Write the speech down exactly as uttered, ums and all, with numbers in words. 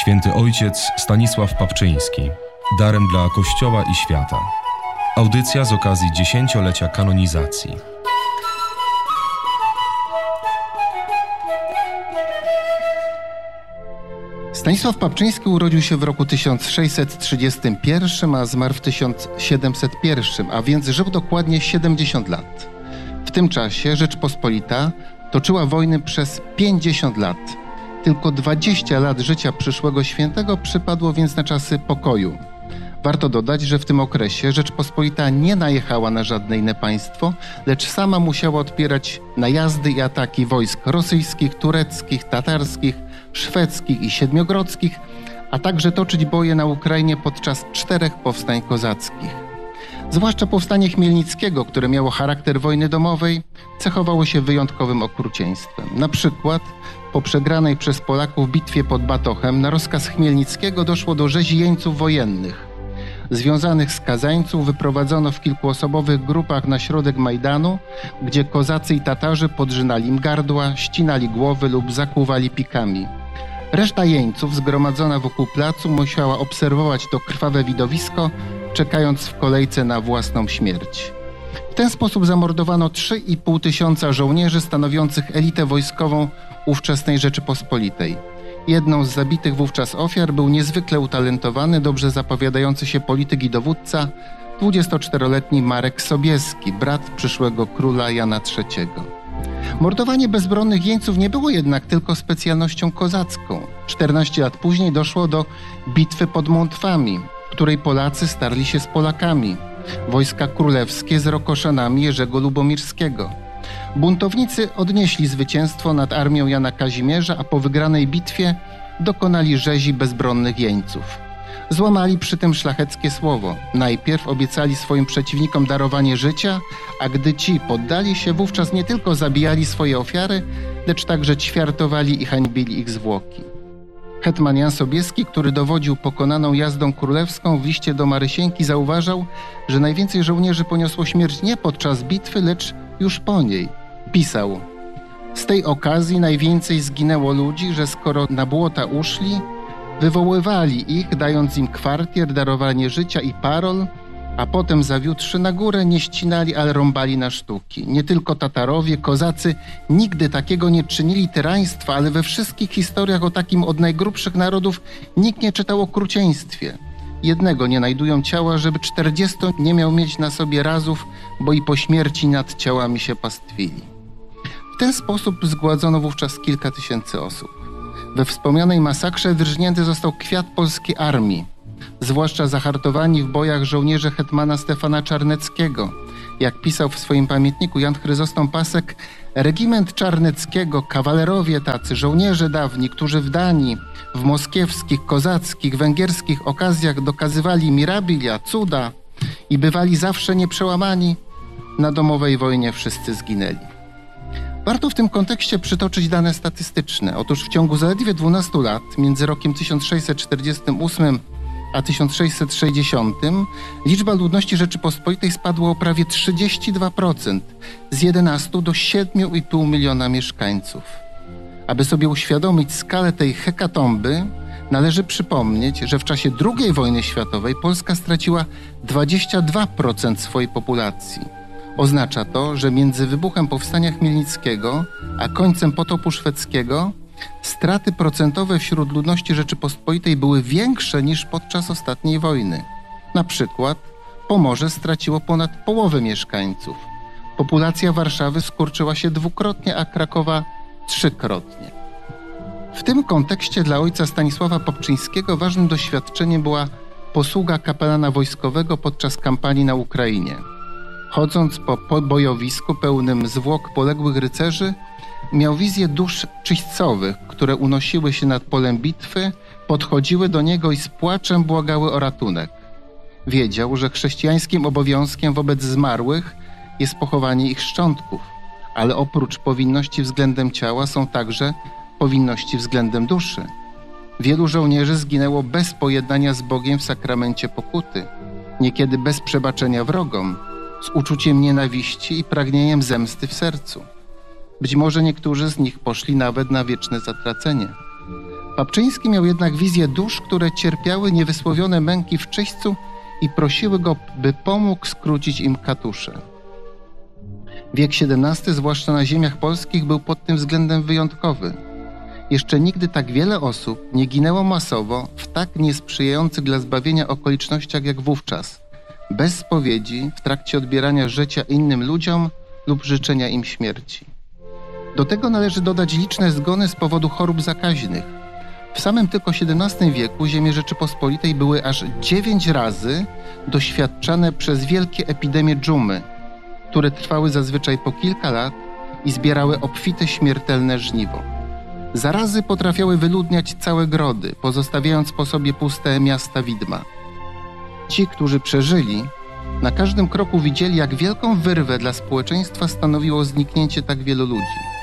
Święty Ojciec Stanisław Papczyński. Darem dla Kościoła i świata. Audycja z okazji dziesięciolecia kanonizacji. Stanisław Papczyński urodził się w roku tysiąc sześćset trzydziestym pierwszym, a zmarł w tysiąc siedemset pierwszym, a więc żył dokładnie siedemdziesiąt lat. W tym czasie Rzeczpospolita toczyła wojny przez pięćdziesiąt lat. Tylko dwadzieścia lat życia przyszłego świętego przypadło więc na czasy pokoju. Warto dodać, że w tym okresie Rzeczpospolita nie najechała na żadne inne państwo, lecz sama musiała odpierać najazdy i ataki wojsk rosyjskich, tureckich, tatarskich, szwedzkich i siedmiogrodzkich, a także toczyć boje na Ukrainie podczas czterech powstań kozackich. Zwłaszcza powstanie Chmielnickiego, które miało charakter wojny domowej, cechowało się wyjątkowym okrucieństwem. Na przykład po przegranej przez Polaków bitwie pod Batochem na rozkaz Chmielnickiego doszło do rzezi jeńców wojennych. Związanych skazańców wyprowadzono w kilkuosobowych grupach na środek Majdanu, gdzie kozacy i Tatarzy podrzynali im gardła, ścinali głowy lub zakłuwali pikami. Reszta jeńców zgromadzona wokół placu musiała obserwować to krwawe widowisko, czekając w kolejce na własną śmierć. W ten sposób zamordowano trzy i pół tysiąca żołnierzy stanowiących elitę wojskową ówczesnej Rzeczypospolitej. Jedną z zabitych wówczas ofiar był niezwykle utalentowany, dobrze zapowiadający się polityk i dowódca, dwudziestoczteroletni Marek Sobieski, brat przyszłego króla Jana trzeciego. Mordowanie bezbronnych jeńców nie było jednak tylko specjalnością kozacką. czternaście lat później doszło do bitwy pod Montwami, w której Polacy starli się z Polakami, wojska królewskie z Rokoszanami Jerzego Lubomirskiego. Buntownicy odnieśli zwycięstwo nad armią Jana Kazimierza, a po wygranej bitwie dokonali rzezi bezbronnych jeńców. Złamali przy tym szlacheckie słowo. Najpierw obiecali swoim przeciwnikom darowanie życia, a gdy ci poddali się, wówczas nie tylko zabijali swoje ofiary, lecz także ćwiartowali i hańbili ich zwłoki. Hetman Jan Sobieski, który dowodził pokonaną jazdą królewską, w liście do Marysieńki zauważał, że najwięcej żołnierzy poniosło śmierć nie podczas bitwy, lecz już po niej. Pisał: z tej okazji najwięcej zginęło ludzi, że skoro na błota uszli, wywoływali ich, dając im kwartier, darowanie życia i parol, a potem zawiódłszy na górę, nie ścinali, ale rąbali na sztuki. Nie tylko Tatarowie, kozacy nigdy takiego nie czynili tyraństwa, ale we wszystkich historiach o takim od najgrubszych narodów nikt nie czytał o okrucieństwie. Jednego nie znajdują ciała, żeby czterdziestu nie miał mieć na sobie razów, bo i po śmierci nad ciałami się pastwili. W ten sposób zgładzono wówczas kilka tysięcy osób. We wspomnianej masakrze wyrżnięty został kwiat polskiej armii, zwłaszcza zahartowani w bojach żołnierze hetmana Stefana Czarneckiego. Jak pisał w swoim pamiętniku Jan Chryzostom Pasek, regiment Czarneckiego, kawalerowie tacy, żołnierze dawni, którzy w Danii, w moskiewskich, kozackich, węgierskich okazjach dokazywali mirabilia, cuda i bywali zawsze nieprzełamani, na domowej wojnie wszyscy zginęli. Warto w tym kontekście przytoczyć dane statystyczne. Otóż w ciągu zaledwie dwunastu lat, między rokiem tysiąc sześćset czterdziestym ósmym a tysiąc sześćset sześćdziesiątym, liczba ludności Rzeczypospolitej spadła o prawie trzydzieści dwa procent, z jedenastu do siedmiu i pół miliona mieszkańców. Aby sobie uświadomić skalę tej hekatomby, należy przypomnieć, że w czasie drugiej wojny światowej Polska straciła dwadzieścia dwa procent swojej populacji. Oznacza to, że między wybuchem powstania Chmielnickiego a końcem potopu szwedzkiego straty procentowe wśród ludności Rzeczypospolitej były większe niż podczas ostatniej wojny. Na przykład Pomorze straciło ponad połowę mieszkańców. Populacja Warszawy skurczyła się dwukrotnie, a Krakowa trzykrotnie. W tym kontekście dla ojca Stanisława Papczyńskiego ważnym doświadczeniem była posługa kapelana wojskowego podczas kampanii na Ukrainie. Chodząc po bojowisku pełnym zwłok poległych rycerzy, miał wizję dusz czyśćcowych, które unosiły się nad polem bitwy, podchodziły do niego i z płaczem błagały o ratunek. Wiedział, że chrześcijańskim obowiązkiem wobec zmarłych jest pochowanie ich szczątków, ale oprócz powinności względem ciała są także powinności względem duszy. Wielu żołnierzy zginęło bez pojednania z Bogiem w sakramencie pokuty, niekiedy bez przebaczenia wrogom, z uczuciem nienawiści i pragnieniem zemsty w sercu. Być może niektórzy z nich poszli nawet na wieczne zatracenie. Papczyński miał jednak wizję dusz, które cierpiały niewysłowione męki w czyśćcu i prosiły go, by pomógł skrócić im katusze. Wiek siedemnasty, zwłaszcza na ziemiach polskich, był pod tym względem wyjątkowy. Jeszcze nigdy tak wiele osób nie ginęło masowo w tak niesprzyjających dla zbawienia okolicznościach jak wówczas, bez spowiedzi, w trakcie odbierania życia innym ludziom lub życzenia im śmierci. Do tego należy dodać liczne zgony z powodu chorób zakaźnych. W samym tylko siedemnastym wieku ziemie Rzeczypospolitej były aż dziewięć razy doświadczane przez wielkie epidemie dżumy, które trwały zazwyczaj po kilka lat i zbierały obfite śmiertelne żniwo. Zarazy potrafiały wyludniać całe grody, pozostawiając po sobie puste miasta widma. Ci, którzy przeżyli, na każdym kroku widzieli, jak wielką wyrwę dla społeczeństwa stanowiło zniknięcie tak wielu ludzi.